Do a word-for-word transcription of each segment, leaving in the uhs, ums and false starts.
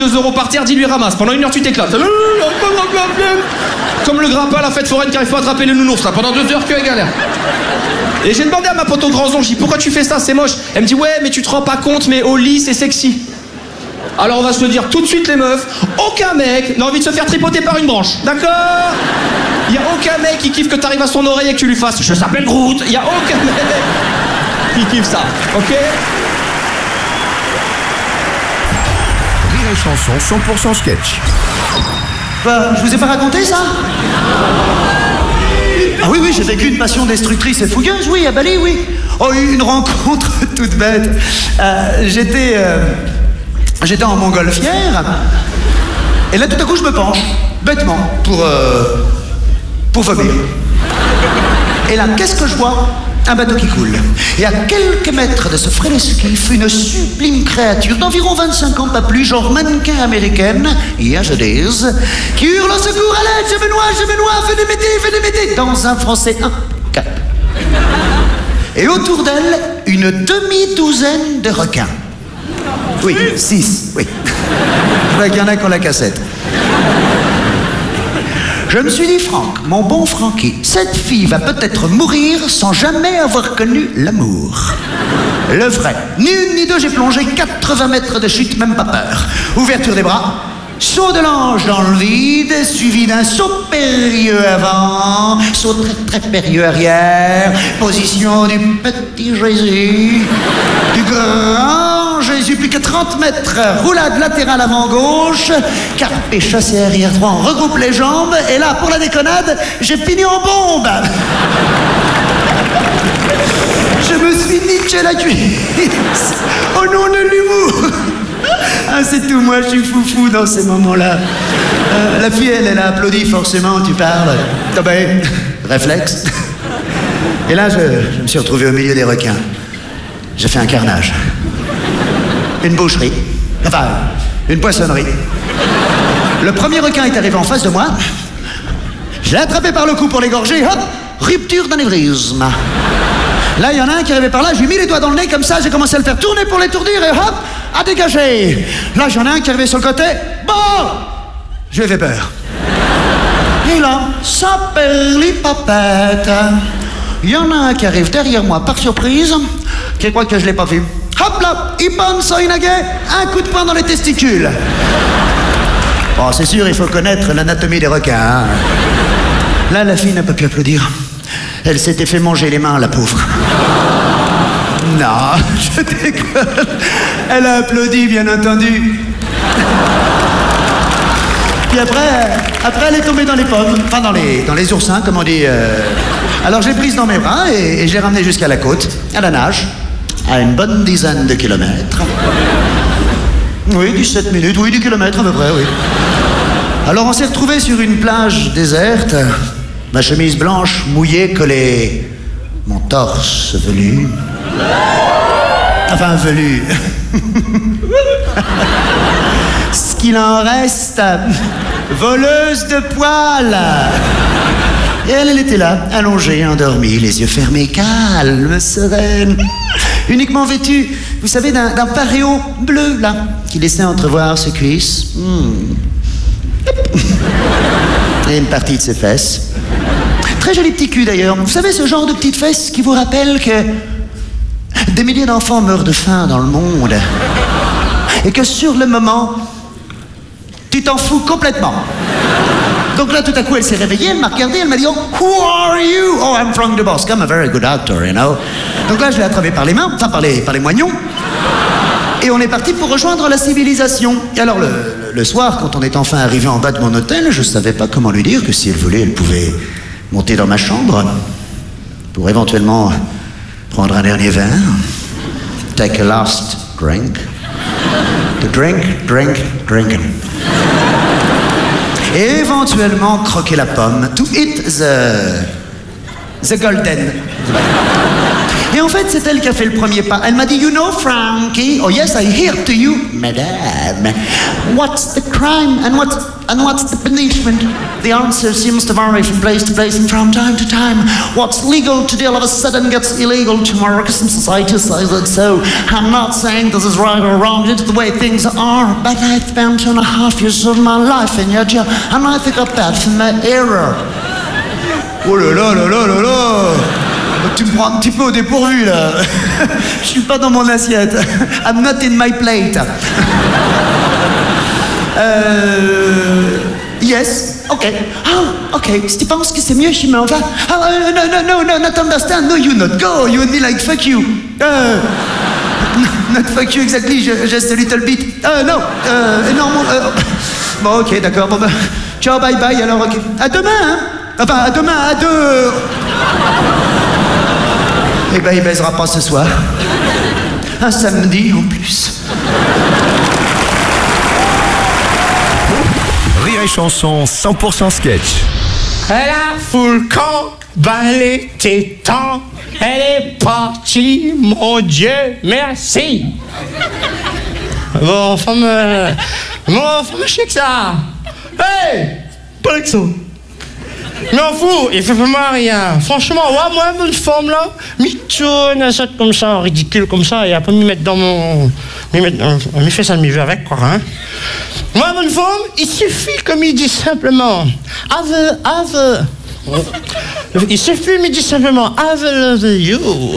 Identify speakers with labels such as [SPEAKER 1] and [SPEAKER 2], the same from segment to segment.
[SPEAKER 1] deux euros par terre, dis-lui ramasse. Pendant une heure, tu t'éclates. Comme le grappin à la fête foraine qui arrive pas à attraper le nounours, là. Pendant deux heures, que galère. Et j'ai demandé à ma pote au grand zonge, j'ai dit, pourquoi tu fais ça, c'est moche. Elle me dit, ouais, mais tu te rends pas compte, mais au lit, c'est sexy. Alors on va se le dire tout de suite, les meufs, aucun mec n'a envie de se faire tripoter par une branche, d'accord? Il y a aucun mec qui kiffe que t'arrives à son oreille et que tu lui fasses, je s'appelle Groot. Il y a aucun mec qui kiffe ça, ok?
[SPEAKER 2] Rire et chanson cent pour cent sketch.
[SPEAKER 3] Bah, je vous ai pas raconté ça? Ah oui, oui, j'ai vécu une passion destructrice et fougueuse, oui, à Bali, oui. Oh, une rencontre toute bête. Euh, j'étais... Euh, j'étais en montgolfière, et là, tout à coup, je me penche, bêtement, pour... Euh, pour vomir. Et là, qu'est-ce que je vois? Un bateau qui coule. Et à quelques mètres de ce frêle esquif, une sublime créature d'environ vingt-cinq ans, pas plus, genre mannequin américaine, yes it is, qui hurle au secours, à l'aide, je me noie, je me noie, venez m'aider, venez m'aider, dans un français impeccable. Et autour d'elle, une demi-douzaine de requins. Oui, six, oui. Je vois qu'il y en a qui ont la cassette. Je me suis dit, Franck, mon bon Francky, cette fille va peut-être mourir sans jamais avoir connu l'amour. Le vrai. Ni une ni deux, j'ai plongé quatre-vingts mètres de chute, même pas peur. Ouverture des bras, saut de l'ange dans le vide, suivi d'un saut périlleux avant, saut très très périlleux arrière, position du petit Jésus, du grand Jésus, plus que trente mètres, roulade latérale avant gauche, carpé chassé arrière droit, on regroupe les jambes, et là, pour la déconnade, j'ai fini en bombe. Je me suis niché la cuisse, au nom de l'humour. Ah, c'est tout, moi, je suis foufou dans ces moments-là. Euh, la fille, elle, elle a applaudi, forcément, tu parles. Ah ben, réflexe. Et là, je, je me suis retrouvé au milieu des requins. J'ai fait un carnage. Une boucherie. Enfin, une poissonnerie. Le premier requin est arrivé en face de moi. Je l'ai attrapé par le cou pour l'égorger. Hop, rupture d'anévrisme. Là, il y en a un qui arrivait par là. Je lui ai mis les doigts dans le nez comme ça. J'ai commencé à le faire tourner pour l'étourdir et hop, à dégager. Là, j'en ai un qui arrivait sur le côté. Bon, je lui ai fait peur. Et là, ça perlipapette. Il y en a un qui arrive derrière moi par surprise, qui croit que je l'ai pas vu. Hop là, Ipan Soinage, un coup de poing dans les testicules. Bon, c'est sûr, il faut connaître l'anatomie des requins. Hein. Là, la fille n'a pas pu applaudir. Elle s'était fait manger les mains, la pauvre. Non, je déconne. Elle a applaudi, bien entendu. Puis après, après, elle est tombée dans les pommes. Enfin, dans les, dans les oursins, comme on dit. Euh... Alors, j'ai prise dans mes bras et, et je l'ai ramenée jusqu'à la côte, à la nage. À une bonne dizaine de kilomètres. Oui, dix-sept minutes, oui, dix kilomètres à peu près, oui. Alors on s'est retrouvés sur une plage déserte, ma chemise blanche mouillée collée, mon torse velu. Enfin, velu. Ce qu'il en reste, voleuse de poils. Et elle, elle était là, allongée, endormie, les yeux fermés, calme, sereine. Uniquement vêtue, vous savez, d'un, d'un paréo bleu, là, qui laissait entrevoir ses cuisses. Hmm. Et une partie de ses fesses. Très joli petit cul, d'ailleurs. Vous savez, ce genre de petites fesses qui vous rappellent que des milliers d'enfants meurent de faim dans le monde. Et que sur le moment, tu t'en fous complètement. Donc là, tout à coup, elle s'est réveillée, elle m'a regardé, elle m'a dit, oh, who are you? Oh, I'm Frank Dubosc, I'm a very good actor, you know. Donc là, je l'ai attrapé par les mains, enfin par les, par les moignons, et on est parti pour rejoindre la civilisation. Et alors, le, le soir, quand on est enfin arrivé en bas de mon hôtel, je savais pas comment lui dire que si elle voulait, elle pouvait monter dans ma chambre pour éventuellement prendre un dernier verre, take a last drink, to drink, drink, drinking. Et éventuellement croquer la pomme, to eat the, the golden. Et Mais en fait, c'est elle qui a fait le premier pas. Elle m'a dit, you know, Frankie, oh yes, I hear to you, madame. What's the crime and what and what's the punishment? The answer seems to vary from place to place and from time to time. What's legal today all of a sudden gets illegal tomorrow because some society says it so. I'm not saying this is right or wrong, it's the way things are, but I spent two and a half years of my life in your jail and I think of that from my error. Oh là là là là là là! Tu me prends un petit peu au dépourvu là. Je suis pas dans mon assiette. I'm not in my plate. euh... Yes, okay. Oh, okay. Si tu penses que c'est mieux, je m'en vais. Oh, uh, no, no, no, no, not understand. No, you not go. You and me like fuck you. Uh, not fuck you exactly. Just a little bit. Uh, no. Uh, non, mon, uh, bon, ok, d'accord. Bon, ben, ciao, bye bye. Alors, ok. À demain, hein. Enfin, à demain, à deux. Eh ben, il baisera pas ce soir. Un samedi en plus.
[SPEAKER 2] Rire et chanson cent pour cent sketch.
[SPEAKER 4] Elle a fout le camp, balai tes temps. Elle est partie, mon Dieu, merci. Bon, femme, euh, bon, femme, je sais que ça. Hey, pas que ça. Mais en fou, il fait vraiment rien. Franchement, ouais, moi, une femme là, m'y tourne, ça comme ça, ridicule comme ça, et après m'y mettre dans mon. m'y mettre, euh, m'y fait ça, m'y veut avec, quoi, hein. Moi, une femme, il suffit, comme il dit simplement, have, have. Il suffit, il dit simplement, have love you.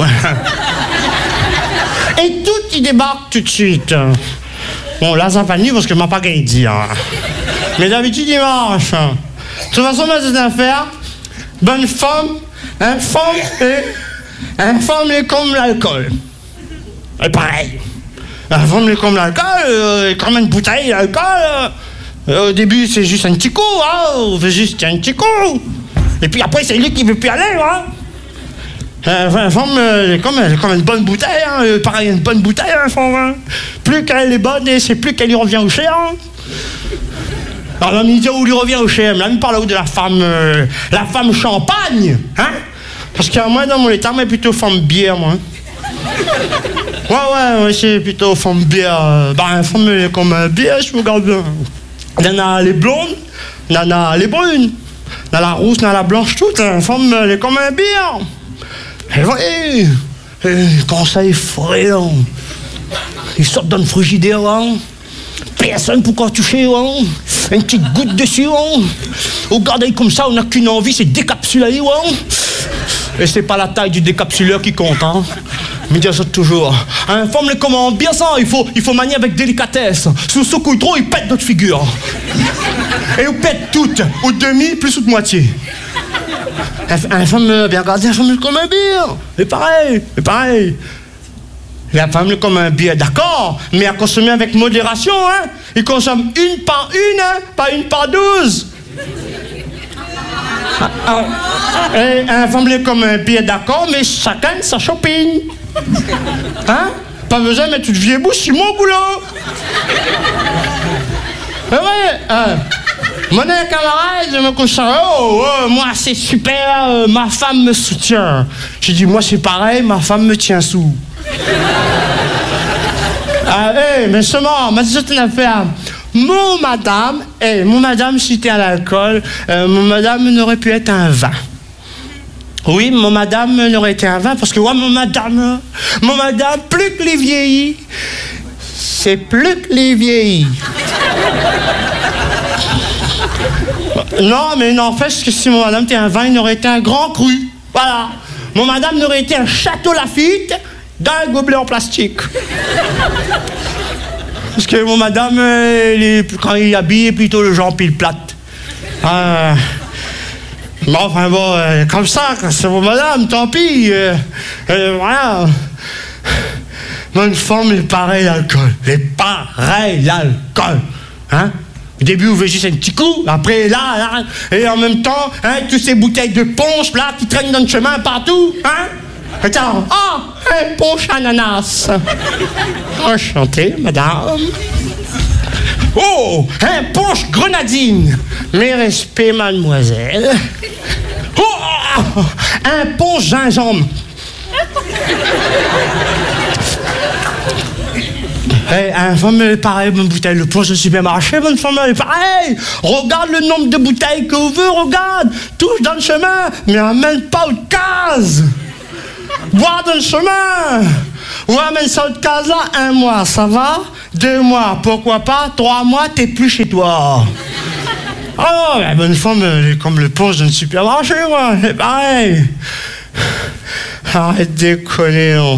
[SPEAKER 4] Et tout, il débarque tout de suite. Bon, là, ça pas nu parce que m'a pas gagné dit, hein. Mais d'habitude, il marche. De toute façon, c'est une affaire. Bonne femme, un femme et un femme est comme l'alcool. Et pareil. Un femme est comme l'alcool, euh, comme une bouteille d'alcool. Euh, au début, c'est juste un petit coup, hein. On fait juste un petit coup. Et puis après, c'est lui qui veut plus aller, hein. Euh, une femme, euh, comme, comme une bonne bouteille, hein. Euh, pareil, une bonne bouteille, hein, femme, hein. Plus qu'elle est bonne, et c'est plus qu'elle lui revient au cher, hein. Alors, là, il dit où lui revient au H et M. Là, il me parle de la femme, euh, la femme champagne, hein? Parce que moi, dans mon état, moi, plutôt femme bière, moi. Ouais, ouais, ouais, c'est plutôt femme bière. Bah, une femme comme euh, bière, je regarde bien. Nana, elle est blonde, Nana, elle est brune. Nana, la rousse, Nana, la blanche, toute. Une femme, elle est comme un bière. Et voyez, quand ça est frais, hein. Ils sortent dans le frigidaire, hein. Personne pour quoi toucher, hein. Une petite goutte dessus, hein. Regardez comme ça, on n'a qu'une envie, c'est décapsuler, hein. Et c'est pas la taille du décapsuleur qui compte, hein. Mais dis ça toujours. Un femme les commande bien ça, il faut, il faut manier avec délicatesse. Sous ce coup trop, il pète notre figure. Et on pète toutes, au demi, plus ou de moitié. Un femme bien gardée, un femme comme un bière. C'est pareil, c'est pareil. La femme comme un bière, d'accord, mais à consommer avec modération, hein. Il consomme une par une, hein, pas une par douze. Ah, ah. Et un femme comme un bière, d'accord, mais chacun sa shopping. Hein? Pas besoin de mettre toute vieille bouche sur mon boulot. Mais ouais, hein. Mon camarade, je me couche, oh, oh, moi c'est super, euh, ma femme me soutient. J'ai dit, moi c'est pareil, ma femme me tient sous. Ah, hey, mais seulement, mais c'est une affaire. Mon madame, hey, mon madame, si t'es à l'alcool, euh, mon madame n'aurait pu être un vin. Oui, mon madame n'aurait été un vin, parce que, ouais, mon madame, mon madame, plus que les vieillis, c'est plus que les vieillis. Non, mais n'empêche que si mon madame était un vin, il n'aurait été un grand cru. Voilà. Mon madame n'aurait été un château Lafite d'un gobelet en plastique. Parce que mon madame, elle est, quand il habille, plutôt le genre pile plate. Euh, bon, enfin bon, euh, comme ça, c'est mon madame, tant pis. Euh, euh, voilà. Une femme est pareil l'alcool. Elle est pareil l'alcool. Hein? Au début, vous voyez juste un petit coup, après là, là, et en même temps, hein, toutes ces bouteilles de punch là qui traînent dans le chemin partout, hein? Attends, ah, un punch ananas. Enchanté, madame. Oh, un punch grenadine. Mes respects, mademoiselle. Oh, un punch gingembre. Hey, un femme, elle est pareil, bonne bouteille. Le poche de supermarché, bonne femme, elle est pareil. Regarde le nombre de bouteilles que vous voulez, regarde. Touche dans le chemin, mais amène pas aux cases. Bois dans le chemin. Ou amène ça aux cases là, un mois, ça va. Deux mois, pourquoi pas. Trois mois, t'es plus chez toi. Oh, la bonne femme, elle est comme le poche d'un supermarché, moi. C'est pareil. Arrête de déconner, non.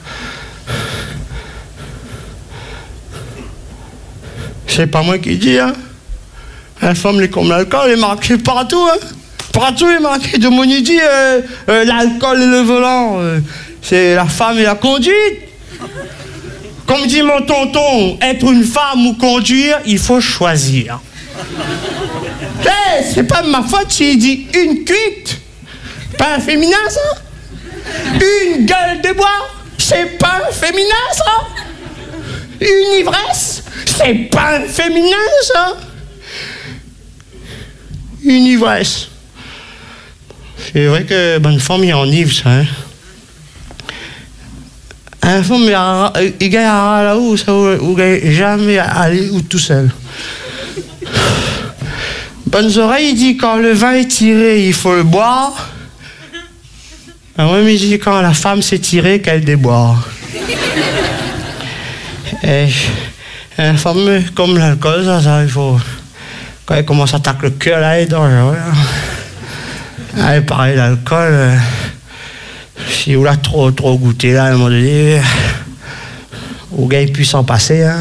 [SPEAKER 4] C'est pas moi qui dis, hein. La femme, elle est comme l'alcool, elle est marquée partout, hein. Partout, elle est marquée. De mon idée, euh, euh, l'alcool et le volant, euh, c'est la femme et la conduite. Comme dit mon tonton, être une femme ou conduire, il faut choisir. Hé, hey, c'est pas de ma faute s'il dit une cuite. Pas un féminin, ça. Une gueule de bois, c'est pas un féminin, ça. Une ivresse, c'est pas un féminin, ça. Une ivresse. C'est vrai que bonne femme, il enivre, ça, hein. Un femme, il gagne là-haut, ça, où gagne jamais aller ou tout seul. Bonnes oreilles, il dit quand le vin est tiré, il faut le boire. Ah ouais, mais il dit quand la femme s'est tirée, qu'elle déboire. Et une femme comme l'alcool, ça, ça, il faut. Quand elle commence à attaquer le cœur, là, elle est dangereuse. Ah, pareil, l'alcool, euh, si vous l'avez trop, trop goûté, là, à un moment donné, au gars, il puisse s'en passer, hein.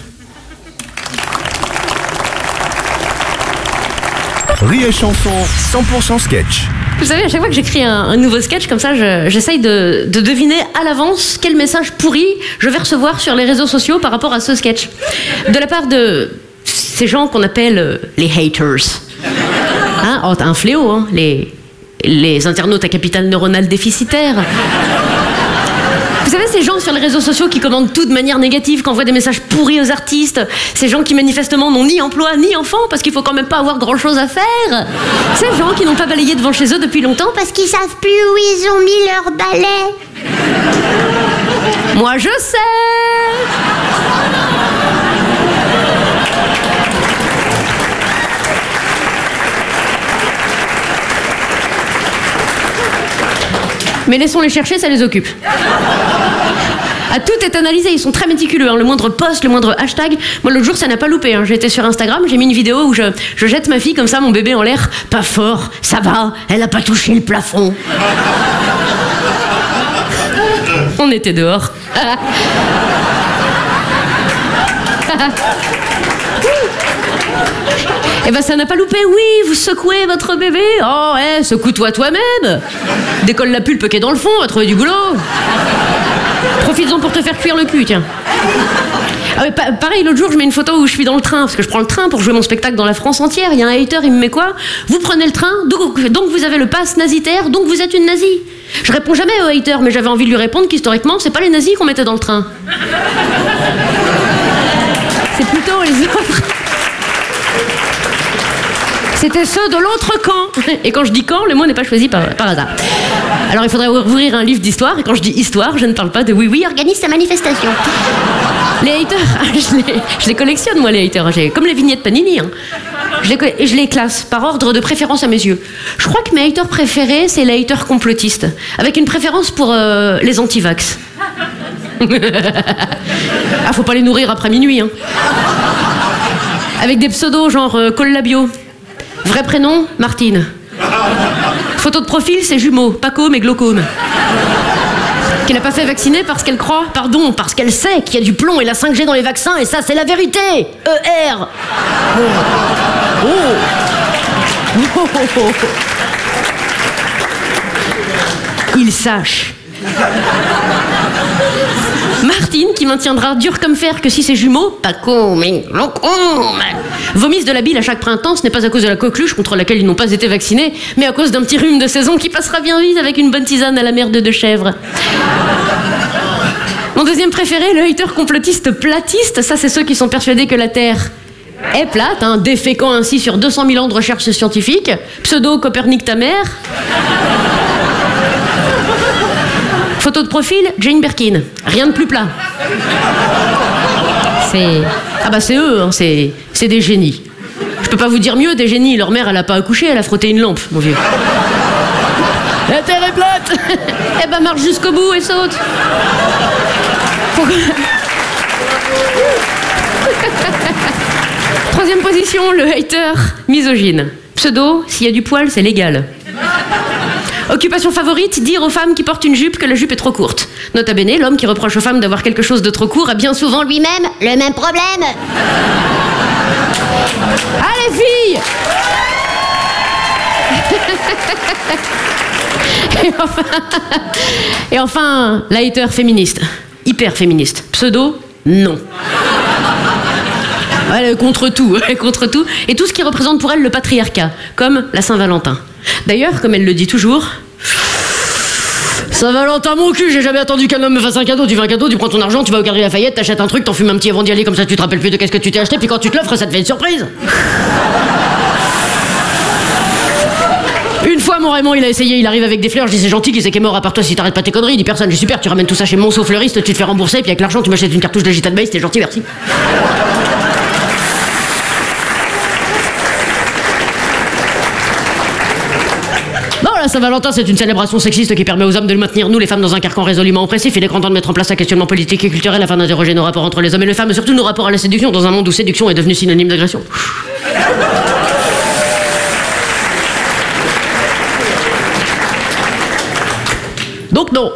[SPEAKER 2] Rire et chanson, cent pour cent sketch.
[SPEAKER 5] Vous savez, à chaque fois que j'écris un, un nouveau sketch comme ça, je, j'essaye de, de deviner à l'avance quel message pourri je vais recevoir sur les réseaux sociaux par rapport à ce sketch. De la part de ces gens qu'on appelle euh, les haters. Hein, oh, un fléau, hein, les, les internautes à capital neuronal déficitaire. Vous savez, ces gens sur les réseaux sociaux qui commentent tout de manière négative, qui envoient des messages pourris aux artistes, ces gens qui manifestement n'ont ni emploi ni enfant parce qu'il faut quand même pas avoir grand chose à faire, ces gens qui n'ont pas balayé devant chez eux depuis longtemps parce qu'ils savent plus où ils ont mis leur balai. Moi je sais. Mais laissons-les chercher, ça les occupe. À tout est analysé, ils sont très méticuleux, hein. Le moindre post, le moindre hashtag. Moi, l'autre jour, ça n'a pas loupé, hein. J'étais sur Instagram, j'ai mis une vidéo où je, je jette ma fille comme ça, mon bébé en l'air. Pas fort, ça va, elle a pas touché le plafond. On était dehors. Eh ben ça n'a pas loupé, oui, vous secouez votre bébé. Oh, ouais, secoue-toi toi-même. Décolle la pulpe qui est dans le fond, va trouver du boulot. Profites-en pour te faire cuire le cul, tiens. Ah ouais, pa- pareil, l'autre jour, je mets une photo où je suis dans le train, parce que je prends le train pour jouer mon spectacle dans la France entière. Il y a un hater, il me met quoi? Vous prenez le train, donc, donc vous avez le pass nazitaire, donc vous êtes une nazie. Je réponds jamais au hater, mais j'avais envie de lui répondre qu'historiquement, c'est pas les nazis qu'on mettait dans le train. C'est plutôt les autres. C'était ceux de l'autre camp. Et quand je dis camp, le mot n'est pas choisi par, par hasard. Alors il faudrait ouvrir un livre d'histoire, et quand je dis histoire, je ne parle pas de oui, oui, organise sa manifestation. Les haters, je les, je les collectionne, moi, les haters. J'ai, comme les vignettes Panini. Hein. Je, les, je les classe par ordre de préférence à mes yeux. Je crois que mes haters préférés, c'est les haters complotistes, avec une préférence pour euh, les anti-vax. Ah, faut pas les nourrir après minuit. Hein. Avec des pseudos genre euh, Collabio. Vrai prénom, Martine. Photo de profil, c'est jumeaux, Paco et glaucome. Qu'elle n'a pas fait vacciner parce qu'elle croit, pardon, parce qu'elle sait qu'il y a du plomb et la cinq G dans les vaccins, et ça, c'est la vérité. E R. Oh. Oh. Oh, oh, oh. Il sache. Martine, qui maintiendra dur comme fer que si ses jumeaux, Paco, mais vomissent de la bile à chaque printemps, ce n'est pas à cause de la coqueluche contre laquelle ils n'ont pas été vaccinés, mais à cause d'un petit rhume de saison qui passera bien vite avec une bonne tisane à la merde de chèvre. Mon deuxième préféré, le hater complotiste platiste, ça c'est ceux qui sont persuadés que la Terre est plate, hein, déféquant ainsi sur deux cent mille ans de recherche scientifique, pseudo Copernic ta mère. Photo de profil, Jane Birkin. Rien de plus plat. C'est... Ah bah c'est eux, hein, c'est... c'est des génies. Je peux pas vous dire mieux, des génies. Leur mère, elle a pas accouché, elle a frotté une lampe, mon vieux. La terre est plate. Eh ben marche jusqu'au bout et saute. Pourquoi... Troisième position, le hater misogyne. Pseudo, s'il y a du poil, c'est légal. Occupation favorite, dire aux femmes qui portent une jupe que la jupe est trop courte. Nota bene, l'homme qui reproche aux femmes d'avoir quelque chose de trop court a bien souvent lui-même le même problème. Allez, filles. Et enfin, et enfin, la hater féministe. Hyper féministe. Pseudo, non. Elle est contre tout, elle est contre tout. Et tout ce qui représente pour elle le patriarcat, comme la Saint-Valentin. D'ailleurs, comme elle le dit toujours... Saint-Valentin, mon cul, j'ai jamais attendu qu'un homme me fasse un cadeau. Tu veux un cadeau, tu prends ton argent, tu vas au Galeries Lafayette, t'achètes un truc, t'en fumes un petit avant d'y aller, comme ça tu te rappelles plus de qu'est-ce que tu t'es acheté, puis quand tu te l'offres, ça te fait une surprise. Une fois, mon Raymond, il a essayé, il arrive avec des fleurs, je dis c'est gentil, qui c'est qui est mort à part toi si t'arrêtes pas tes conneries, il dit personne, je dis super, tu ramènes tout ça chez Monceau fleuriste, tu te fais rembourser, puis avec l'argent, tu m'achètes une cartouche de Gitane Base, t'es gentil, merci. La Saint-Valentin, c'est une célébration sexiste qui permet aux hommes de le maintenir, nous les femmes, dans un carcan résolument oppressif. Il est grand temps de mettre en place un questionnement politique et culturel afin d'interroger nos rapports entre les hommes et les femmes, et surtout nos rapports à la séduction dans un monde où séduction est devenue synonyme d'agression. Donc non.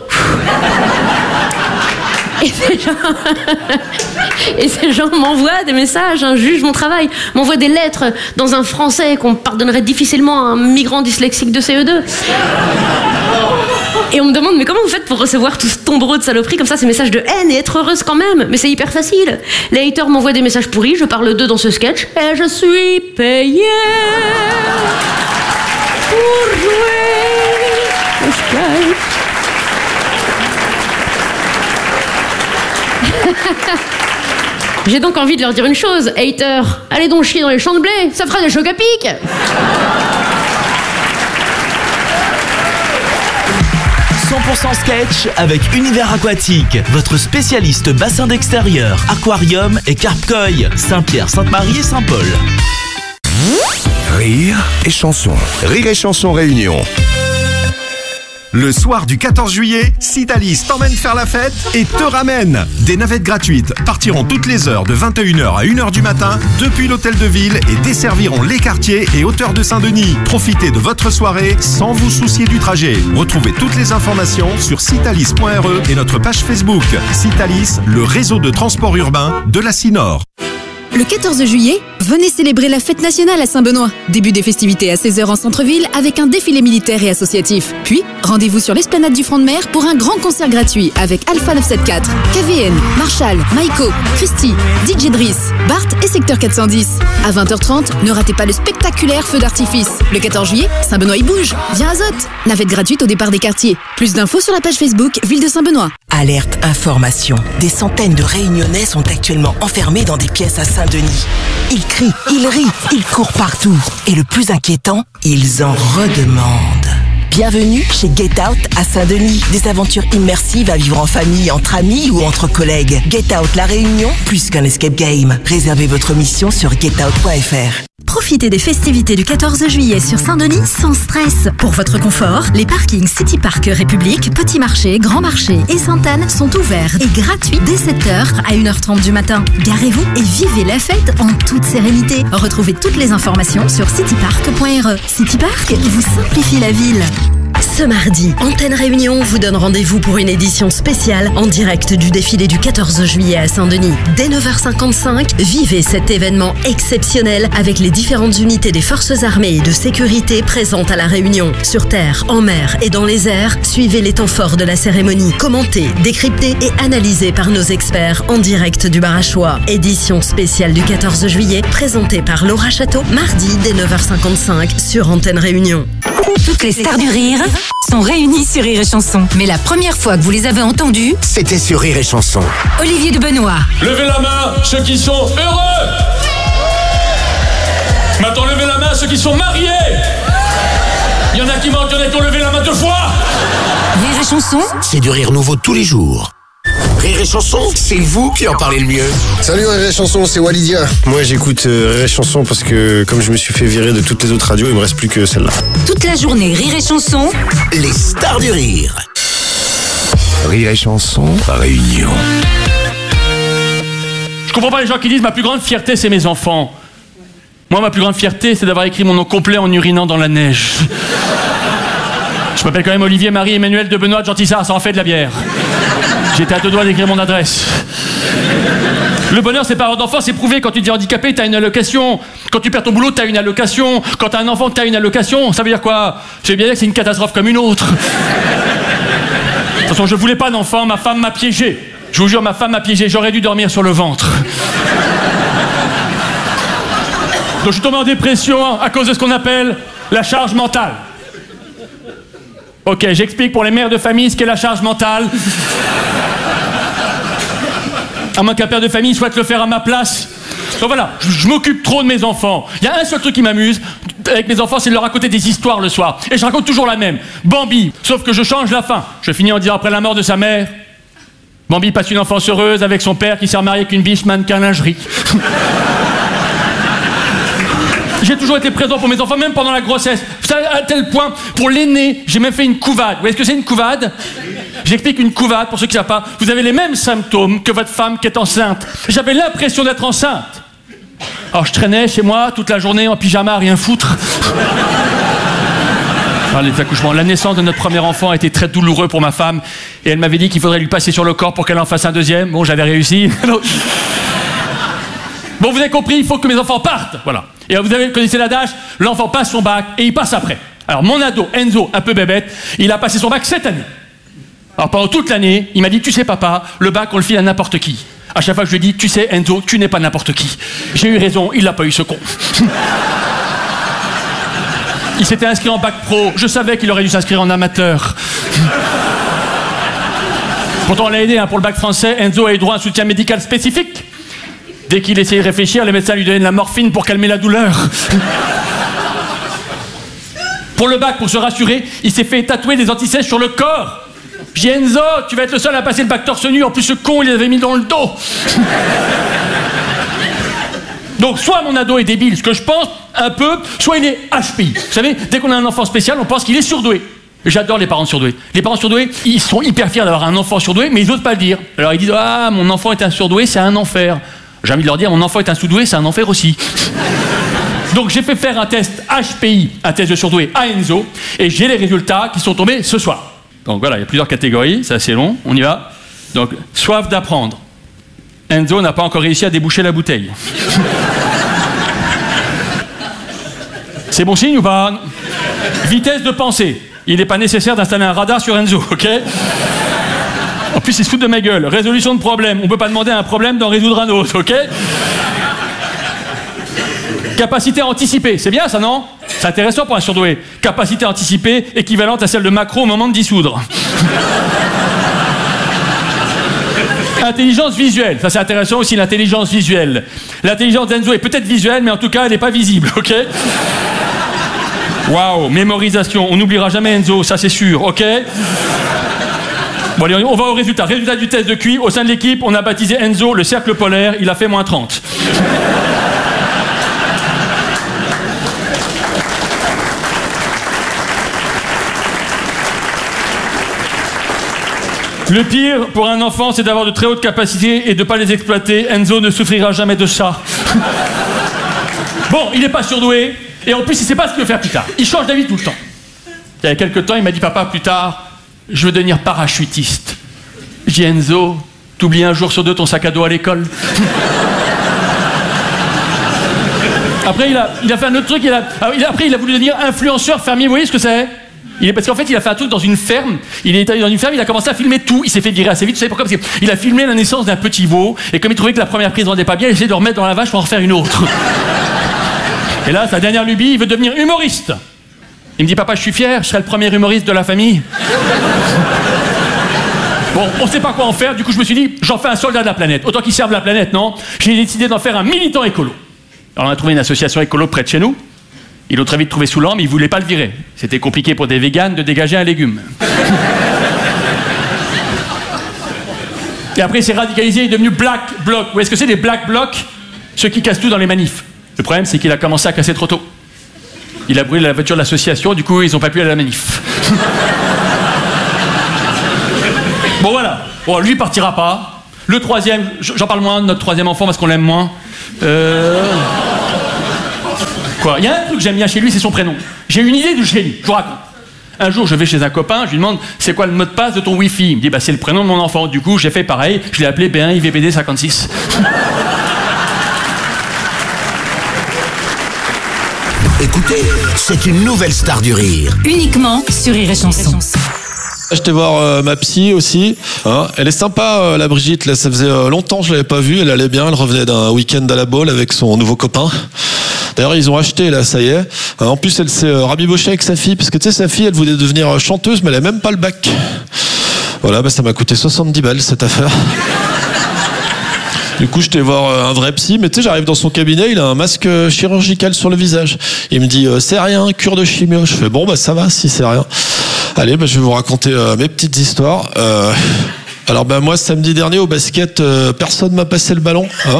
[SPEAKER 5] Et ces gens, et ces gens m'envoient des messages, hein, jugent mon travail, m'envoient des lettres dans un français qu'on pardonnerait difficilement à un migrant dyslexique de C E deux. Et on me demande, mais comment vous faites pour recevoir tout ce tombereau de saloperies comme ça, ces messages de haine, et être heureuse quand même? Mais c'est hyper facile. Les haters m'envoient des messages pourris, je parle d'eux dans ce sketch, et je suis payée pour jouer au sketch. J'ai donc envie de leur dire une chose, hater, allez donc chier dans les champs de blé, ça fera des chocs à pic.
[SPEAKER 6] cent pour cent sketch avec Univers Aquatique, votre spécialiste bassin d'extérieur, aquarium et carpe-koi, Saint-Pierre, Sainte-Marie et Saint-Paul.
[SPEAKER 2] Rire et chanson. Rire et chanson réunion.
[SPEAKER 7] Le soir du quatorze juillet, Citalis t'emmène faire la fête et te ramène. Des navettes gratuites partiront toutes les heures de vingt et une heures à une heure du matin depuis l'hôtel de ville et desserviront les quartiers et hauteurs de Saint-Denis. Profitez de votre soirée sans vous soucier du trajet. Retrouvez toutes les informations sur citalis point r e et notre page Facebook. Citalis, le réseau de transport urbain de la Cinor.
[SPEAKER 8] Le quatorze juillet, venez célébrer la fête nationale à Saint-Benoît. Début des festivités à seize heures en centre-ville avec un défilé militaire et associatif. Puis, rendez-vous sur l'esplanade du Front de Mer pour un grand concert gratuit avec Alpha neuf cent soixante-quatre, K V N, Marshall, Maiko, Christy, D J Driss, Bart et Secteur quatre cent dix. À vingt heures trente, ne ratez pas le spectaculaire feu d'artifice. Le quatorze juillet, Saint-Benoît y bouge. Viens à Zotte. Navette gratuite au départ des quartiers. Plus d'infos sur la page Facebook Ville de Saint-Benoît.
[SPEAKER 9] Alerte information. Des centaines de Réunionnais sont actuellement enfermés dans des pièces à Saint-Denis. Ils crient, ils rient, ils courent partout. Et le plus inquiétant, ils en redemandent. Bienvenue chez Get Out à Saint-Denis. Des aventures immersives à vivre en famille, entre amis ou entre collègues. Get Out La Réunion, plus qu'un escape game. Réservez votre mission sur get out point f r.
[SPEAKER 10] Profitez des festivités du quatorze juillet sur Saint-Denis sans stress. Pour votre confort, les parkings City Park République, Petit Marché, Grand Marché et Sainte-Anne sont ouverts et gratuits dès sept heures à une heure trente du matin. Garez-vous et vivez la fête en toute sérénité. Retrouvez toutes les informations sur citypark point r e. City Park vous simplifie la ville. Ce mardi, Antenne Réunion vous donne rendez-vous pour une édition spéciale en direct du défilé du quatorze juillet à Saint-Denis. Dès neuf heures cinquante-cinq, vivez cet événement exceptionnel avec les différentes unités des forces armées et de sécurité présentes à La Réunion. Sur terre, en mer et dans les airs, suivez les temps forts de la cérémonie. Commentez, décryptez et analysez par nos experts en direct du Barachois. Édition spéciale du quatorze juillet, présentée par Laura Château, mardi dès neuf heures cinquante-cinq sur Antenne Réunion.
[SPEAKER 11] Toutes les stars du rire sont réunies sur Rire et Chanson. Mais la première fois que vous les avez entendues,
[SPEAKER 2] c'était sur Rire et Chanson.
[SPEAKER 11] Olivier de Benoît.
[SPEAKER 12] Levez la main, ceux qui sont heureux. Maintenant, levez la main, ceux qui sont mariés. Il y en a qui mentent, il y en a qui ont levé la main deux fois.
[SPEAKER 11] Rire et chanson,
[SPEAKER 2] C'est du rire nouveau tous les jours. Rire et chanson, c'est vous qui en parlez le mieux.
[SPEAKER 13] Salut Rire et Chanson, c'est Walidia. Moi j'écoute euh, Rire et Chanson parce que comme je me suis fait virer de toutes les autres radios, il me reste plus que celle-là.
[SPEAKER 11] toute la journée Rire et chanson.
[SPEAKER 2] Les stars du rire. Rire et Chanson, réunion.
[SPEAKER 12] Je comprends pas les gens qui disent ma plus grande fierté c'est mes enfants. Moi ma plus grande fierté c'est d'avoir écrit mon nom complet en urinant dans la neige. Je m'appelle quand même Olivier Marie Emmanuel de Benoît de Gentissard, ça en fait de la bière. J'étais à deux doigts d'écrire mon adresse. Le bonheur, c'est pas avoir d'enfant, c'est prouvé. Quand tu dis handicapé, t'as une allocation. Quand tu perds ton boulot, t'as une allocation. Quand t'as un enfant, t'as une allocation. Ça veut dire quoi? Je vais bien dire que c'est une catastrophe comme une autre. De toute façon, je voulais pas d'enfant, ma femme m'a piégé. Je vous jure, ma femme m'a piégé. J'aurais dû dormir sur le ventre. Donc je suis tombé en dépression à cause de ce qu'on appelle la charge mentale. Ok, j'explique pour les mères de famille ce qu'est la charge mentale. À moins qu'un père de famille souhaite le faire à ma place. Donc voilà, je, je m'occupe trop de mes enfants. Il y a un seul truc qui m'amuse avec mes enfants, c'est de leur raconter des histoires le soir. Et je raconte toujours la même. Bambi, sauf que je change la fin. Je finis en disant après la mort de sa mère, Bambi passe une enfance heureuse avec son père qui s'est remarié avec une biche mannequin lingerie. J'ai toujours été présent pour mes enfants, même pendant la grossesse. Ça, à tel point, pour l'aîné, j'ai même fait une couvade. Vous voyez ce que c'est une couvade? J'explique une couvade, pour ceux qui ne savent pas. Vous avez les mêmes symptômes que votre femme qui est enceinte. J'avais l'impression d'être enceinte. Alors je traînais chez moi toute la journée en pyjama à rien foutre. Alors, les accouchements. La naissance de notre premier enfant a été très douloureux pour ma femme. Et elle m'avait dit qu'il faudrait lui passer sur le corps pour qu'elle en fasse un deuxième. Bon, j'avais réussi. Bon, vous avez compris, il faut que mes enfants partent. Voilà. Et vous avez, connaissez l'adage, l'enfant passe son bac et il passe après. Alors mon ado, Enzo, un peu bébête, il a passé son bac cette année. Alors pendant toute l'année, il m'a dit, tu sais papa, le bac on le file à n'importe qui. À chaque fois je lui ai dit, tu sais Enzo, tu n'es pas n'importe qui. J'ai eu raison, il l'a pas eu ce con. Il s'était inscrit en bac pro, je savais qu'il aurait dû s'inscrire en amateur. Pourtant on l'a aidé hein, pour le bac français, Enzo a eu droit à un soutien médical spécifique. Dès qu'il essayait de réfléchir, les médecins lui donnaient de la morphine pour calmer la douleur. Pour le bac, pour se rassurer, il s'est fait tatouer des antisèches sur le corps. J'ai dit, Enzo, tu vas être le seul à passer le bac torse nu. En plus, ce con, il les avait mis dans le dos. Donc, soit mon ado est débile, ce que je pense un peu, soit il est H P I. Vous savez, dès qu'on a un enfant spécial, on pense qu'il est surdoué. J'adore les parents surdoués. Les parents surdoués, ils sont hyper fiers d'avoir un enfant surdoué, mais ils n'osent pas le dire. Alors ils disent, ah, mon enfant est un surdoué, c'est un enfer. J'ai envie de leur dire, mon enfant est un sous-doué, c'est un enfer aussi. Donc j'ai fait faire un test H P I, un test de surdoué à Enzo, et j'ai les résultats qui sont tombés ce soir. Donc voilà, il y a plusieurs catégories, c'est assez long, on y va. Donc, soif d'apprendre. Enzo n'a pas encore réussi à déboucher la bouteille. C'est bon signe ou pas? Vitesse de pensée. Il n'est pas nécessaire d'installer un radar sur Enzo, ok? En plus, il se fout de ma gueule. Résolution de problème. On peut pas demander un problème d'en résoudre un autre, ok? Capacité à anticiper. C'est bien ça, non? C'est intéressant pour un surdoué. Capacité à anticiper équivalente à celle de Macron au moment de dissoudre. Intelligence visuelle. Ça, c'est intéressant aussi, l'intelligence visuelle. L'intelligence d'Enzo est peut-être visuelle, mais en tout cas, elle n'est pas visible, ok? Waouh, mémorisation. On n'oubliera jamais Enzo, ça c'est sûr, ok? Bon allez, on va au résultat. Résultat du test de Q I. Au sein de l'équipe, on a baptisé Enzo le cercle polaire. Il a fait moins trente. Le pire pour un enfant, c'est d'avoir de très hautes capacités et de ne pas les exploiter. Enzo ne souffrira jamais de ça. Bon, il n'est pas surdoué. Et en plus, il ne sait pas ce qu'il veut faire plus tard. Il change d'avis tout le temps. Il y a quelques temps, il m'a dit, papa, plus tard, je veux devenir parachutiste. J'ai dit, Enzo, t'oublies un jour sur deux ton sac à dos à l'école. Après, il a, il a fait un autre truc. Il a, après, il a voulu devenir influenceur fermier. Vous voyez ce que c'est? Il est, parce qu'en fait, il a fait un truc dans une ferme. Il est allé dans une ferme, il a commencé à filmer tout. Il s'est fait virer assez vite. Vous savez pourquoi? Parce qu'il a filmé la naissance d'un petit veau. Et comme il trouvait que la première prise ne rendait pas bien, il essayait de le remettre dans la vache pour en refaire une autre. Et là, sa dernière lubie, il veut devenir humoriste. Il me dit, papa, je suis fier, je serai le premier humoriste de la famille. Bon, on sait pas quoi en faire, du coup je me suis dit, j'en fais un soldat de la planète. Autant qu'il serve la planète, non? J'ai décidé d'en faire un militant écolo. Alors on a trouvé une association écolo près de chez nous. Ils l'ont très vite trouvé saoulant, mais ils voulaient pas le virer. C'était compliqué pour des véganes de dégager un légume. Et après, il s'est radicalisé, il est devenu Black Bloc. Où est-ce que c'est des Black Blocs? Ceux qui cassent tout dans les manifs. Le problème, c'est qu'il a commencé à casser trop tôt. Il a brûlé la voiture de l'association, du coup, ils n'ont pas pu aller à la manif. Bon, voilà. Bon, lui, il partira pas. Le troisième, j'en parle moins de notre troisième enfant parce qu'on l'aime moins. Euh... Quoi? Il y a un truc que j'aime bien chez lui, c'est son prénom. J'ai une idée du génie, je vous raconte. Un jour, je vais chez un copain, je lui demande c'est quoi le mot de passe de ton Wi-Fi. Il me dit bah c'est le prénom de mon enfant. Du coup, j'ai fait pareil, je l'ai appelé B un I V B D cinquante-six.
[SPEAKER 2] Écoutez, c'est une nouvelle star du rire.
[SPEAKER 11] Uniquement sur Rire et Chanson.
[SPEAKER 14] J'étais voir euh, ma psy aussi. Hein. Elle est sympa, euh, la Brigitte. Là, ça faisait euh, longtemps que je l'avais pas vue. Elle allait bien. Elle revenait d'un week-end à la Baule avec son nouveau copain. D'ailleurs, ils ont acheté, là, ça y est. Euh, en plus, elle s'est euh, rabibochée avec sa fille. Parce que tu sais, sa fille, elle voulait devenir euh, chanteuse, mais elle a même pas le bac. Voilà, bah, ça m'a coûté soixante-dix balles, cette affaire. Du coup, j'étais voir euh, un vrai psy, mais tu sais, j'arrive dans son cabinet, il a un masque euh, chirurgical sur le visage. Il me dit, euh, c'est rien, cure de chimio. Je fais, bon, bah ça va, si c'est rien. Allez, bah, je vais vous raconter euh, mes petites histoires. Euh, alors, bah, moi, samedi dernier, au basket, euh, personne m'a passé le ballon. Hein,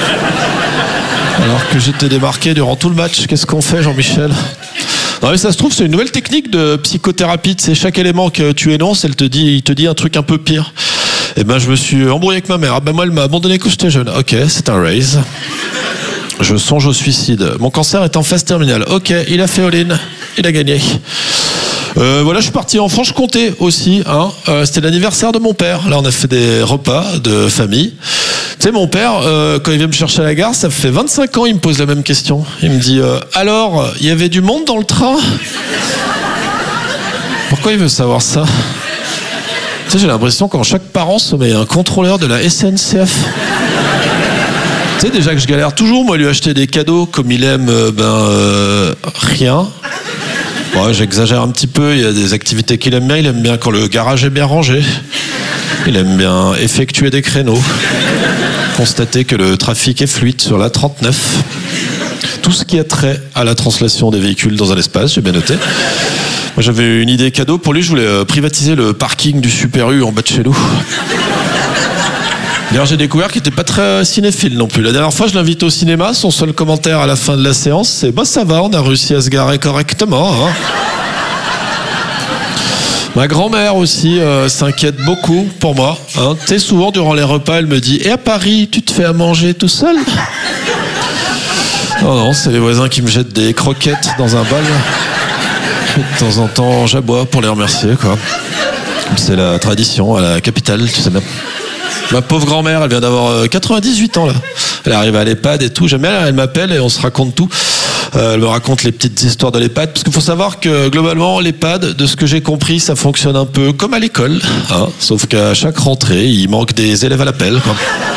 [SPEAKER 14] alors que j'étais démarqué durant tout le match. Qu'est-ce qu'on fait, Jean-Michel? Non mais ça se trouve, c'est une nouvelle technique de psychothérapie. C'est chaque élément que tu énonces, elle te dit, il te dit un truc un peu pire. Et ben, je me suis embrouillé avec ma mère. Ah ben, moi, elle m'a abandonné quand j'étais jeune. Ok, c'est un raise. Je songe au suicide. Mon cancer est en phase terminale. Ok, il a fait all-in. Il a gagné. Euh, voilà, je suis parti en Franche-Comté aussi. Hein. Euh, c'était l'anniversaire de mon père. Là, on a fait des repas de famille. Tu sais, mon père, euh, quand il vient me chercher à la gare, ça fait vingt-cinq ans, il me pose la même question. Il me dit, euh, alors, il y avait du monde dans le train? Pourquoi il veut savoir ça? Tu sais, j'ai l'impression qu'en chaque parent se met un contrôleur de la S N C F. Tu sais, déjà que je galère toujours, moi, lui acheter des cadeaux comme il aime, euh, ben, euh, rien. Bon, j'exagère un petit peu, il y a des activités qu'il aime bien. Il aime bien quand le garage est bien rangé. Il aime bien effectuer des créneaux. Constater que le trafic est fluide sur la trente-neuf. Tout ce qui a trait à la translation des véhicules dans un espace, j'ai bien noté. Moi, j'avais une idée cadeau pour lui, je voulais privatiser le parking du Super U en bas de chez nous. D'ailleurs, j'ai découvert qu'il n'était pas très cinéphile non plus. La dernière fois, je l'invite au cinéma, son seul commentaire à la fin de la séance, c'est « Bah ça va, on a réussi à se garer correctement. Hein. » Ma grand-mère aussi euh, s'inquiète beaucoup pour moi. Hein. Tu sais, souvent, durant les repas, elle me dit « Et à Paris, tu te fais à manger tout seul ?» Non, non, c'est les voisins qui me jettent des croquettes dans un bol. De temps en temps, j'aboie pour les remercier, quoi. C'est la tradition à la capitale, tu sais même. Ma pauvre grand-mère, elle vient d'avoir quatre-vingt-dix-huit ans, là. Elle arrive à l'EHPAD et tout. J'aime bien, elle m'appelle et on se raconte tout. Euh, elle me raconte les petites histoires de l'EHPAD. Parce qu'il faut savoir que, globalement, l'EHPAD, de ce que j'ai compris, ça fonctionne un peu comme à l'école. Hein, sauf qu'à chaque rentrée, il manque des élèves à l'appel, quoi.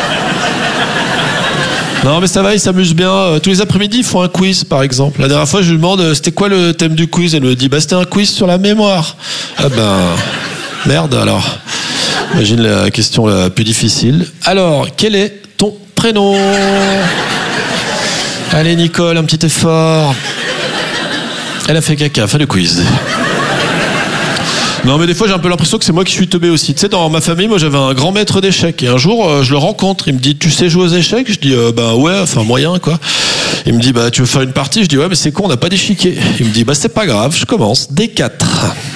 [SPEAKER 14] Non mais ça va, ils s'amusent bien. Tous les après-midi, ils font un quiz, par exemple. La dernière fois, je lui demande, c'était quoi le thème du quiz? Elle me dit, bah c'était un quiz sur la mémoire. Ah ben, merde alors. Imagine la question la plus difficile. Alors, quel est ton prénom? Allez Nicole, un petit effort. Elle a fait caca, fin du quiz. Non mais des fois j'ai un peu l'impression que c'est moi qui suis teubé aussi. Tu sais, dans ma famille, moi j'avais un grand maître d'échecs et un jour euh, je le rencontre, il me dit tu sais jouer aux échecs? Je dis euh, bah ouais, enfin moyen quoi. Il me dit bah tu veux faire une partie? Je dis ouais mais c'est con, on n'a pas d'échiquier. Il me dit bah c'est pas grave, je commence D quatre.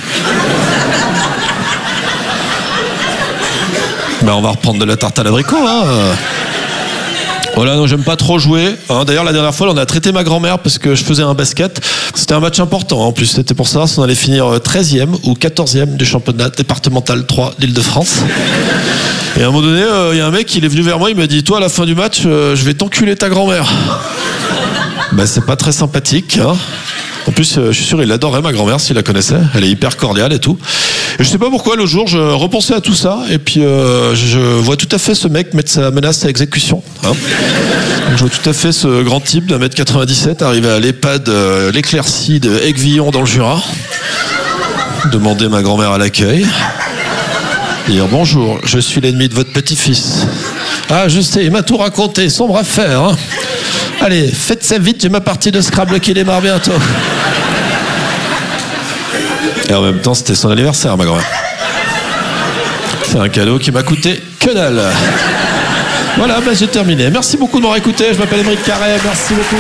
[SPEAKER 14] Bah on va reprendre de la tarte à l'abricot hein. Voilà, non, j'aime pas trop jouer. Hein. D'ailleurs, la dernière fois, on a traité ma grand-mère parce que je faisais un basket. C'était un match important. En plus, c'était pour savoir si on allait finir treizième ou quatorzième du championnat départemental trois d'Île-de-France. Et à un moment donné, il euh, y a un mec, il est venu vers moi, il m'a dit, toi, à la fin du match, euh, je vais t'enculer ta grand-mère. Bah, c'est pas très sympathique. Hein. En plus, euh, je suis sûr, il adorait ma grand-mère s'il la connaissait. Elle est hyper cordiale et tout. Et je sais pas pourquoi, l'autre jour, je repensais à tout ça. Et puis, euh, je vois tout à fait ce mec mettre sa menace à exécution. Hein. Donc, je vois tout à fait ce grand type d'un mètre quatre-vingt-dix-sept arriver à l'EHPAD euh, l'Éclaircie de Aiguillon dans le Jura. Demander ma grand-mère à l'accueil. Dire bonjour, je suis l'ennemi de votre petit-fils. Ah, je sais, il m'a tout raconté, sombre affaire. Hein. Allez, faites ça vite, j'ai ma partie de Scrabble qui démarre bientôt. Et en même temps, c'était son anniversaire, ma grand-mère. C'est un cadeau qui m'a coûté que dalle. Voilà, bah, j'ai terminé. Merci beaucoup de m'avoir écouté. Je m'appelle Émeric Carré. Merci beaucoup.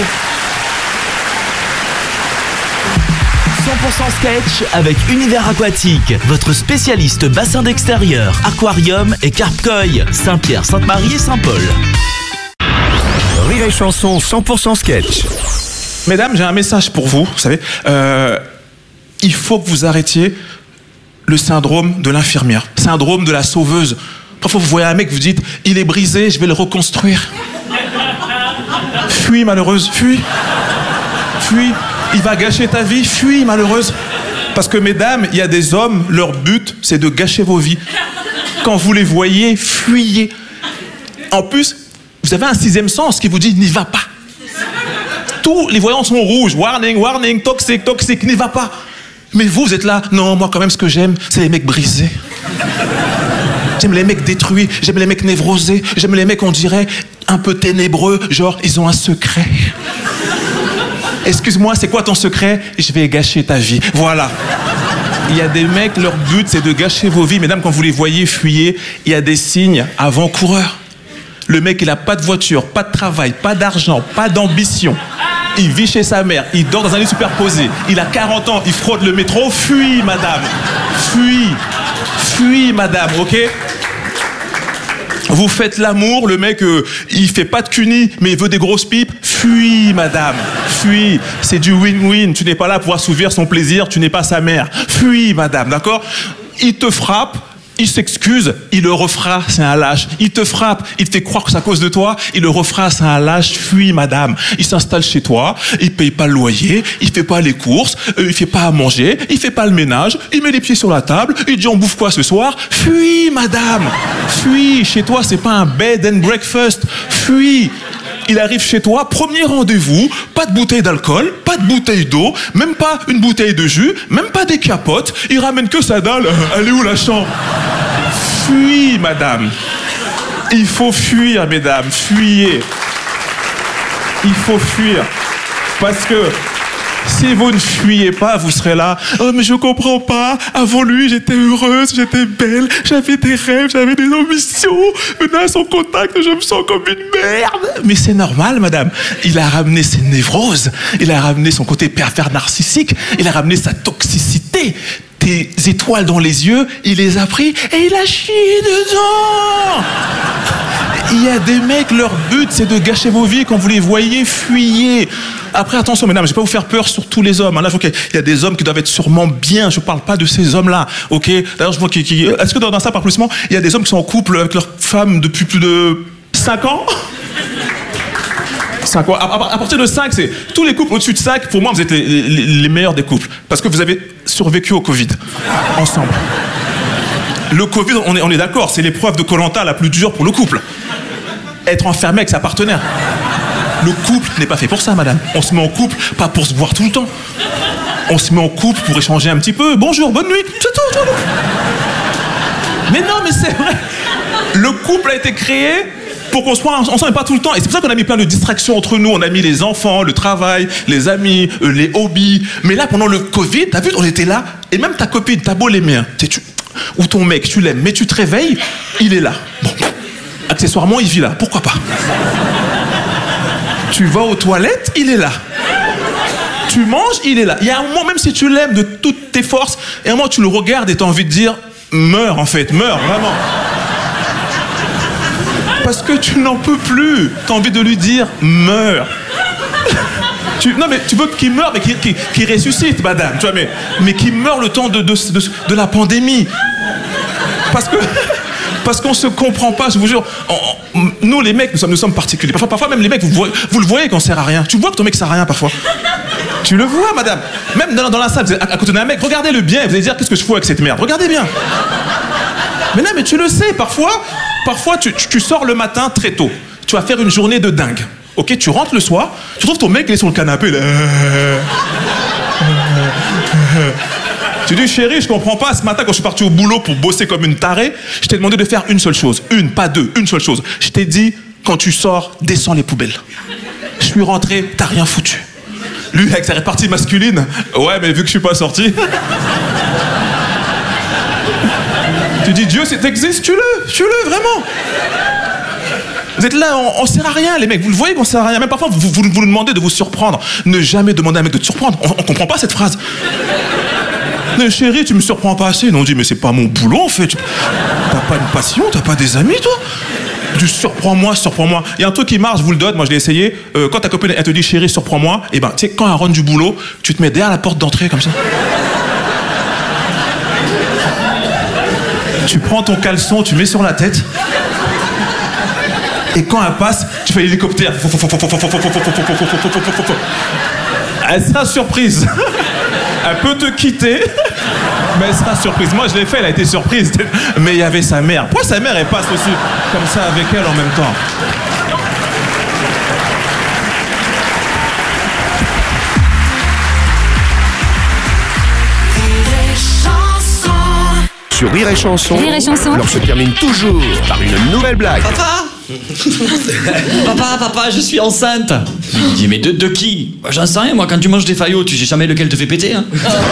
[SPEAKER 6] cent pour cent sketch avec Univers Aquatique, votre spécialiste bassin d'extérieur, aquarium et carpe-koi, Saint-Pierre, Sainte-Marie et Saint-Paul.
[SPEAKER 2] Rire et chanson cent pour cent sketch.
[SPEAKER 15] Mesdames, j'ai un message pour vous, vous savez. Euh, il faut que vous arrêtiez le syndrome de l'infirmière, syndrome de la sauveuse. Parfois, vous voyez un mec, vous dites, il est brisé, je vais le reconstruire. Fuis, malheureuse, fuis. Fuis. Il va gâcher ta vie, fuis, malheureuse. Parce que, mesdames, il y a des hommes, leur but, c'est de gâcher vos vies. Quand vous les voyez, fuyez. En plus, vous avez un sixième sens qui vous dit, n'y va pas. Tous les voyants sont rouges. Warning, warning, toxique, toxique, n'y va pas. Mais vous, vous êtes là. Non, moi, quand même, ce que j'aime, c'est les mecs brisés. J'aime les mecs détruits, j'aime les mecs névrosés, j'aime les mecs, on dirait, un peu ténébreux, genre, ils ont un secret. Excuse-moi, c'est quoi ton secret? Je vais gâcher ta vie. Voilà. Il y a des mecs, leur but, c'est de gâcher vos vies. Mesdames, quand vous les voyez, fuyez. Il y a des signes avant-coureurs. Le mec, il a pas de voiture, pas de travail, pas d'argent, pas d'ambition. Il vit chez sa mère, il dort dans un lit superposé. Il a quarante ans, il fraude le métro. Fuis, madame. Fuis. Fuis, madame, ok? Vous faites l'amour, le mec, euh, il fait pas de cuni, mais il veut des grosses pipes. Fuis, madame. Fuis. C'est du win-win. Tu n'es pas là pour assouvir son plaisir, tu n'es pas sa mère. Fuis, madame, d'accord? Il te frappe. Il s'excuse, il le refera, c'est un lâche. Il te frappe, il te fait croire que c'est à cause de toi, il le refera, c'est un lâche. Fuis, madame. Il s'installe chez toi, il paye pas le loyer, il fait pas les courses, euh, il fait pas à manger, il fait pas le ménage, il met les pieds sur la table, il dit on bouffe quoi ce soir? Fuis, madame. Fuis, chez toi c'est pas un bed and breakfast. Fuis. Il arrive chez toi, premier rendez-vous, pas de bouteille d'alcool, pas de bouteille d'eau, même pas une bouteille de jus, même pas des capotes, il ramène que sa dalle. Elle est où la chambre? Fuis, madame. Il faut fuir, mesdames, fuyez. Il faut fuir. Parce que si vous ne fuyez pas, vous serez là. Oh, mais je comprends pas. Avant lui, j'étais heureuse, j'étais belle, j'avais des rêves, j'avais des ambitions. Maintenant, à son contact, je me sens comme une merde. Mais c'est normal, madame. Il a ramené ses névroses. Il a ramené son côté pervers narcissique. Il a ramené sa toxicité. Tes étoiles dans les yeux, il les a pris et il a chié dedans. Il y a des mecs, leur but, c'est de gâcher vos vies. Quand vous les voyez, fuyez. Après, attention, mesdames, je ne vais pas vous faire peur sur tous les hommes. Là, okay, il y a des hommes qui doivent être sûrement bien. Je ne parle pas de ces hommes-là. Ok. D'ailleurs, je vois qui, qui... Est-ce que dans, dans ça, par plus, il y a des hommes qui sont en couple avec leur femme depuis plus de cinq ans? cinq ans. À, à, à partir de cinq, c'est tous les couples au-dessus de cinq. Pour moi, vous êtes les, les, les meilleurs des couples parce que vous avez survécu au Covid ensemble. Le Covid, on est, on est d'accord, c'est l'épreuve de Koh-Lanta la plus dure pour le couple. Être enfermé avec sa partenaire. Le couple n'est pas fait pour ça, madame. On se met en couple, pas pour se voir tout le temps. On se met en couple pour échanger un petit peu. Bonjour, bonne nuit, c'est tout, tout. Mais non, mais c'est vrai. Le couple a été créé pour qu'on soit ensemble et pas tout le temps. Et c'est pour ça qu'on a mis plein de distractions entre nous. On a mis les enfants, le travail, les amis, euh, les hobbies. Mais là, pendant le Covid, t'as vu, on était là. Et même ta copine, t'as beau l'aimer, hein, tu, ou ton mec, tu l'aimes, mais tu te réveilles, il est là. Bon, accessoirement, il vit là. Pourquoi pas? Tu vas aux toilettes, il est là. Tu manges, il est là. Il y a un moment, même si tu l'aimes de toutes tes forces, et un moment, tu le regardes et t'as envie de dire meurs, en fait, meurs, vraiment. Parce que tu n'en peux plus. T'as envie de lui dire meurs. Tu, non, mais tu veux qu'il meure, mais qu'il qu'il, qu'il ressuscite, madame. Tu vois, mais, mais qu'il meure le temps de, de, de, de la pandémie. Parce que. Parce qu'on se comprend pas, je vous jure. On, on, nous, les mecs, nous sommes, nous sommes particuliers. Parfois, parfois, même les mecs, vous, voyez, vous le voyez qu'on sert à rien. Tu vois que ton mec sert à rien, parfois. Tu le vois, madame. Même dans, dans la salle, vous êtes à, à côté d'un mec, regardez-le bien, vous allez dire, qu'est-ce que je fous avec cette merde? Regardez bien. Mais non, mais tu le sais, parfois, parfois tu, tu, tu sors le matin très tôt. Tu vas faire une journée de dingue. Ok, tu rentres le soir, tu trouves ton mec, il est sur le canapé, là. Tu dis, chérie, je comprends pas, ce matin, quand je suis parti au boulot pour bosser comme une tarée, je t'ai demandé de faire une seule chose. Une, pas deux, une seule chose. Je t'ai dit, quand tu sors, descends les poubelles. Je Je suis rentré, t'as rien foutu. Lui, avec sa répartie masculine, ouais, mais vu que je suis pas sorti. Tu dis, Dieu, c'est existe, tue-le, tue-le, vraiment. Vous êtes là, on, on sert à rien, les mecs, vous le voyez qu'on sert à rien. Même parfois, vous, vous, vous nous demandez de vous surprendre. Ne jamais demander à un mec de te surprendre. On, on comprend pas cette phrase. Mais chérie, tu me surprends pas assez. Non, on dit, mais c'est pas mon boulot, en fait. T'as pas une passion, t'as pas des amis, toi? Du surprends-moi, surprends-moi. Il y a un truc qui marche, je vous le donne, moi je l'ai essayé. Euh, quand ta copine, elle te dit, chérie, surprends-moi, et ben, tu sais, quand elle rentre du boulot, tu te mets derrière la porte d'entrée, comme ça. Tu prends ton caleçon, tu mets sur la tête. Et quand elle passe, tu fais l'hélicoptère. Elle sera surprise. Elle peut te quitter, mais elle sera surprise. Moi, je l'ai fait, elle a été surprise. Mais il y avait sa mère. Pourquoi sa mère, elle passe aussi comme ça avec elle en même temps?
[SPEAKER 2] Sur Rire et Chanson,
[SPEAKER 11] Rire et Chanson.
[SPEAKER 2] l'heure se termine toujours par une nouvelle blague.
[SPEAKER 16] Papa Papa, papa, je suis enceinte. Il dit, mais de, de qui? J'en sais rien, moi, quand tu manges des faillots, tu sais jamais lequel te fait péter, hein.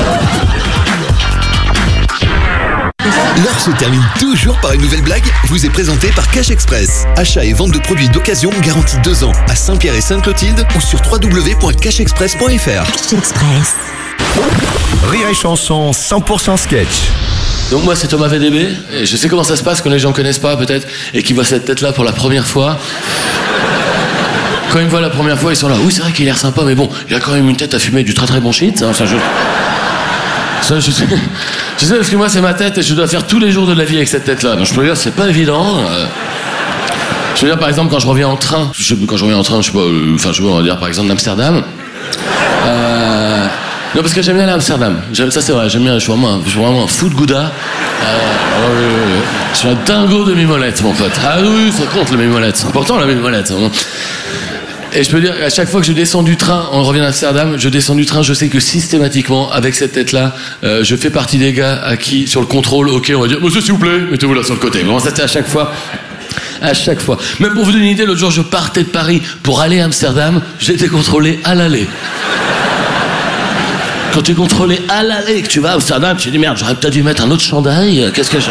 [SPEAKER 17] L'heure se termine toujours par une nouvelle blague, vous est présentée par Cash Express. Achat et vente de produits d'occasion garantis deux ans à Saint-Pierre et Sainte-Clotilde ou sur w w w point cash express point f r.
[SPEAKER 2] Cash Express. Rire et Chanson cent pour cent sketch.
[SPEAKER 18] Donc moi c'est Thomas V D B, et je sais comment ça se passe quand les gens connaissent pas peut-être, et qui voient cette tête-là pour la première fois. Quand ils me voient la première fois, ils sont là, oui c'est vrai qu'il a l'air sympa, mais bon, il a quand même une tête à fumer du très très bon shit, ça, ça je... Ça, je sais, je sais parce que moi c'est ma tête et je dois faire tous les jours de la vie avec cette tête-là. Donc je peux dire, c'est pas évident. Euh... Je veux dire par exemple quand je reviens en train, je, quand je reviens en train, je sais pas, euh, enfin je veux on va dire par exemple d'Amsterdam. Euh... Non parce que j'aime bien aller à Amsterdam. J'aime, ça c'est vrai, j'aime bien, je suis vraiment un, je suis vraiment un fou de gouda. Euh... Oh, oui, oui, oui. Je suis un dingo de mimolette mon pote. Ah oui, ça compte le mimolette, c'est important la mimolette. Hein. Et je peux dire, à chaque fois que je descends du train, on revient d'Amsterdam, je descends du train, je sais que systématiquement, avec cette tête-là, euh, je fais partie des gars à qui, sur le contrôle, ok, on va dire, monsieur, s'il vous plaît, mettez-vous là sur le côté. Bon, ça c'est à chaque fois. À chaque fois. Même pour vous donner une idée, l'autre jour, je partais de Paris pour aller à Amsterdam, j'étais contrôlé à l'aller. Quand tu es contrôlé à l'aller, que tu vas à Amsterdam, tu te dis, merde, j'aurais peut-être dû mettre un autre chandail, qu'est-ce que j'ai...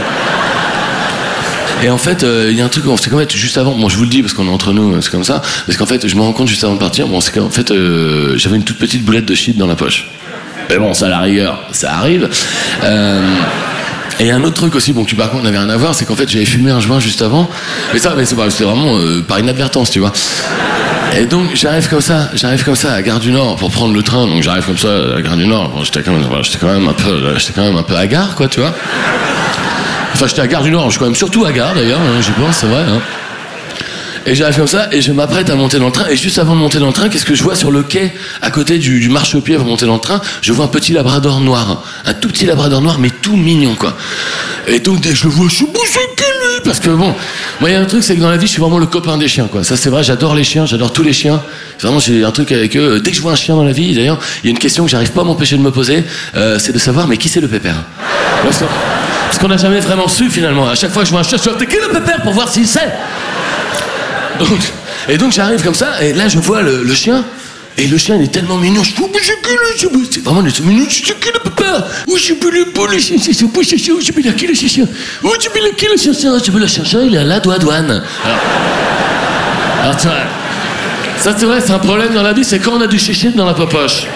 [SPEAKER 18] Et en fait, il euh, y a un truc, c'est qu'en fait, juste avant, bon, je vous le dis parce qu'on est entre nous, c'est comme ça, parce qu'en fait, je me rends compte juste avant de partir, bon, c'est qu'en fait, euh, j'avais une toute petite boulette de shit dans la poche. Mais bon, ça à la rigueur, ça arrive. Euh, et un autre truc aussi, bon, qui par contre n'avait rien à voir, c'est qu'en fait, j'avais fumé un joint juste avant, mais ça, mais c'est pas, c'était vraiment euh, par inadvertance, tu vois. Et donc, j'arrive comme ça, j'arrive comme ça à Gare du Nord pour prendre le train, donc j'arrive comme ça à Gare du Nord, bon, j'étais quand même, j'étais quand même un peu, j'étais quand même un peu hagard, quoi, tu vois. Enfin, j'étais à Gare du Nord, je suis quand même surtout à Gare d'ailleurs, hein, j'y pense, c'est vrai. Hein. Et j'arrive comme ça, et je m'apprête à monter dans le train, et juste avant de monter dans le train, qu'est-ce que je vois sur le quai, à côté du, du marchepied pour monter dans le train? Je vois un petit labrador noir, un tout petit labrador noir, mais tout mignon, quoi. Et donc, dès que je le vois, je suis bouché que lui, parce que bon, moi, il y a un truc, c'est que dans la vie, je suis vraiment le copain des chiens, quoi. Ça, c'est vrai, j'adore les chiens, j'adore tous les chiens. Vraiment, j'ai un truc avec eux. Dès que je vois un chien dans la vie, d'ailleurs, il y a une question que j'arrive pas à m'empêcher de me poser, euh, c'est de savoir, mais qui c'est le pépère? Parce que... Parce qu'on n'a jamais vraiment su finalement. À chaque fois que je vois un chien, je suis qui le pépère pour voir s'il sait. Donc, et donc j'arrive comme ça, et là je vois le, le chien, et le chien il est tellement mignon. Je dis, mais c'est qui le chien? C'est vraiment c'est mignon, c'est qui le pépère? Où j'ai bu le pot, le chien, c'est ce pot, c'est où j'ai bu la qui le chien? Où j'ai bu la qui le chien? J'ai bu le chien, il est à la douane. Alors, alors tu vois, ça c'est vrai, c'est un problème dans la vie, c'est quand on a du chichi dans la popoche.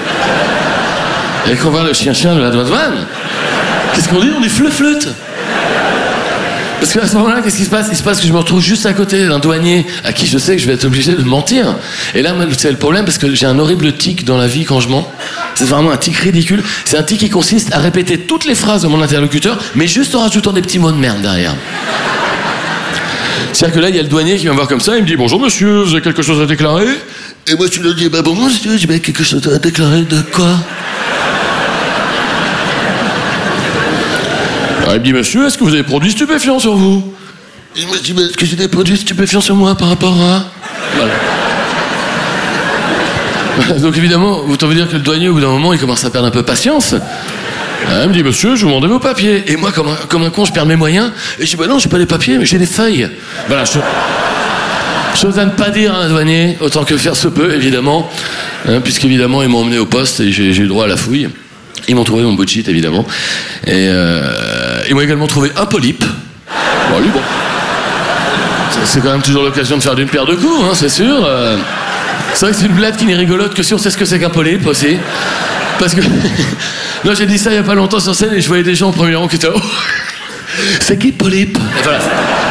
[SPEAKER 18] Et qu'on voit le chien-chien de la douane. Qu'est-ce qu'on dit? On dit fleu-flûte. Parce qu'à ce moment-là, qu'est-ce qui se passe? Il se passe que je me retrouve juste à côté d'un douanier à qui je sais que je vais être obligé de mentir. Et là, c'est le problème parce que j'ai un horrible tic dans la vie quand je mens. C'est vraiment un tic ridicule. C'est un tic qui consiste à répéter toutes les phrases de mon interlocuteur, mais juste en rajoutant des petits mots de merde derrière. C'est-à-dire que là, il y a le douanier qui vient me voir comme ça, il me dit « Bonjour monsieur, vous avez quelque chose à déclarer ?» Et moi, tu lui dis « Bah bon, monsieur, j'ai quelque chose à déclarer de quoi ?» Alors, il me dit, monsieur, est-ce que vous avez des produits stupéfiants sur vous? Il me dit, est-ce que j'ai des produits stupéfiants sur moi par rapport à... Voilà. Donc évidemment, autant vous dire que le douanier, au bout d'un moment, il commence à perdre un peu patience. Alors, il me dit, monsieur, je vous demandais vos papiers. Et moi, comme un, comme un con, je perds mes moyens. Et je dis, bah non, j'ai pas des papiers, mais j'ai des feuilles. Voilà, je... Chose à ne pas dire à un douanier, autant que faire se peut, évidemment. Hein, puisqu'évidemment, ils m'ont emmené au poste et j'ai, j'ai eu droit à la fouille. Ils m'ont trouvé mon bullshit, évidemment. Et euh, ils m'ont également trouvé un polype. Bon, lui, bon. C'est quand même toujours l'occasion de faire d'une paire de coups, hein, c'est sûr. Euh, c'est vrai que c'est une blague qui n'est rigolote que si on sait ce que c'est qu'un polype aussi. Parce que. Non, j'ai dit ça il y a pas longtemps sur scène et je voyais des gens au premier rang qui étaient. Oh, c'est qui polype? Et voilà.